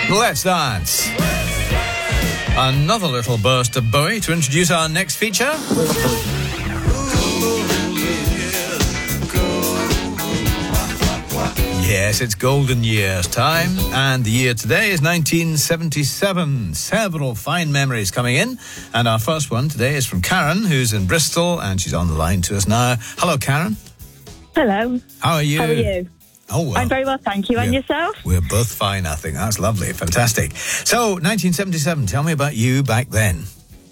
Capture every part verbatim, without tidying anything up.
Let's dance. Another little burst of Bowie to introduce our next feature. Yes, it's Golden Years time, and the year today is nineteen seventy-seven. Several fine memories coming in, and our first one today is from Karen, who's in Bristol, and she's on the line to us now. Hello, Karen. Hello. How are you? How are you? Oh, well. I'm very well, thank you. And we're, yourself? We're both fine, I think. That's lovely. Fantastic. So, nineteen seventy-seven, tell me about you back then.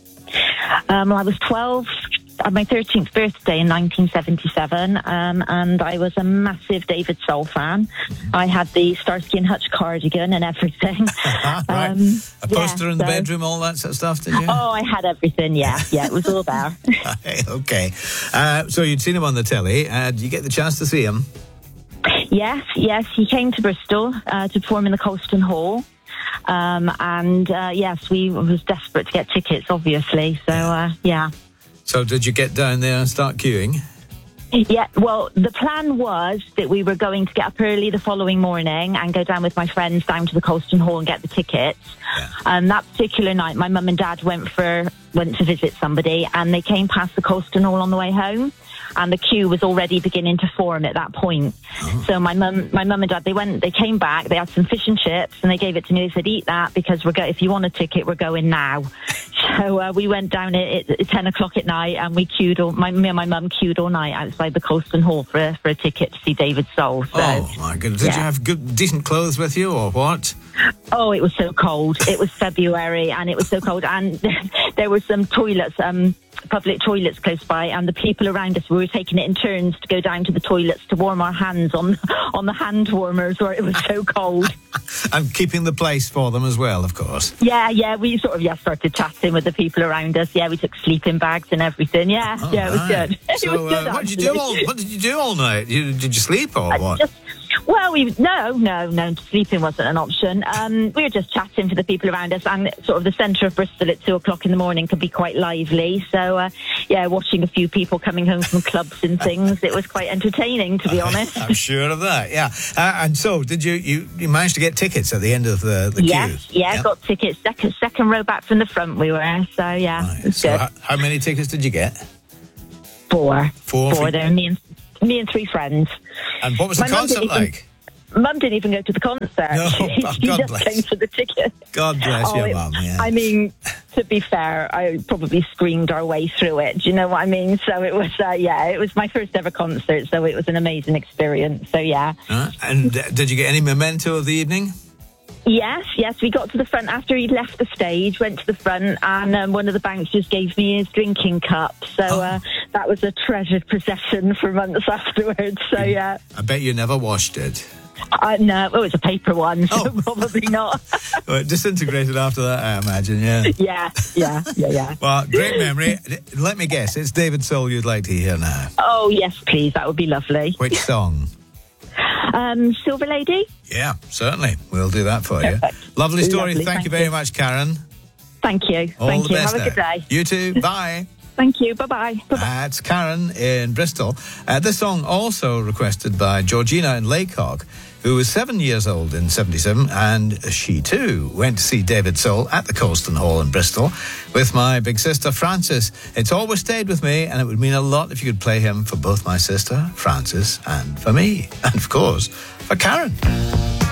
Um, well, I was twelve on my thirteenth birthday in nineteen seventy-seven, um, and I was a massive David Soul fan. I had the Starsky and Hutch cardigan and everything. Right. Um, a poster yeah, in the so, bedroom, all that sort of stuff, did you? Oh, I had everything, yeah. Yeah, it was all there. Okay. Uh, so, you'd seen him on the telly. Uh, did you get the chance to see him? Yes, yes. He came to Bristol uh, to perform in the Colston Hall. Um, and, uh, yes, we was desperate to get tickets, obviously. So, uh, yeah. So did you get down there and start queuing? Yeah, well, the plan was that we were going to get up early the following morning and go down with my friends down to the Colston Hall and get the tickets. Yeah. And that particular night, my mum and dad went for went to visit somebody, and they came past the Colston Hall on the way home. And the queue was already beginning to form at that point. Oh. So my mum, my mum and dad, they went, they came back. They had some fish and chips, and they gave it to me. They said, "Eat that because we're go. If you want a ticket, we're going now." So uh, we went down at, at ten o'clock at night, and we queued. All, my me and my mum queued all night outside the Colston Hall for a, for a ticket to see David Soul. So, oh my goodness! Did yeah. you have good, decent clothes with you, or what? Oh, it was so cold. It was February, and it was so cold, and there were some toilets. Um, public toilets close by, and the people around us, we were taking it in turns to go down to the toilets to warm our hands on on the hand warmers where it was so cold. And keeping the place for them as well, of course. Yeah, yeah, we sort of yeah started chatting with the people around us. Yeah, we took sleeping bags and everything. Yeah, oh, yeah, it was right. good. So, it was good, uh, what did you do all? What did you do all night? You, did you sleep or uh, what? Just, well, we no, no, no. Sleeping wasn't an option. Um, we were just chatting to the people around us, and sort of the centre of Bristol at two o'clock in the morning can be quite lively. So, uh, yeah, watching a few people coming home from clubs and things, it was quite entertaining, to be honest. I'm sure of that. Yeah. Uh, and so, did you, you you manage to get tickets at the end of the the yes, queue? Yeah, yeah, got tickets. Second second row back from the front, we were. So yeah, right. it was so good. How, how many tickets did you get? Four. Four. Four. For... There, me and me and three friends. And what was the My concert like? Mum didn't even go to the concert. No, she oh, she God just bless. came for the ticket. God bless oh, your it, mum, yeah. I mean, to be fair, I probably screamed our way through it. Do you know what I mean? So it was, uh, yeah, it was my first ever concert, so it was an amazing experience. So, yeah. Uh, and uh, did you get any memento of the evening? Yes, yes, we got to the front after he'd left the stage, went to the front, and um, one of the bouncers gave me his drinking cup. So oh. uh, that was a treasured possession for months afterwards. So, yeah. I bet you never washed it. Uh, no, it was a paper one, so oh. probably not. Well, it disintegrated after that, I imagine, yeah. Yeah, yeah, yeah, yeah. Well, great memory. Let me guess, it's David Soul you'd like to hear now. Oh, yes, please. That would be lovely. Which song? Um, Silver Lady? Yeah, certainly. We'll do that for Perfect. you. Lovely story. Lovely, Thank, thank you very you. much, Karen. Thank you. All Thank the you. best Have a now. good day. You too. Bye. Thank you. Bye-bye. Bye-bye. That's Karen in Bristol. Uh, this song also requested by Georgina in Laycock, who was seven years old in seventy-seven, and she too went to see David Soul at the Colston Hall in Bristol with my big sister Frances. It's always stayed with me, and it would mean a lot if you could play him for both my sister Frances and for me, and of course for Karen.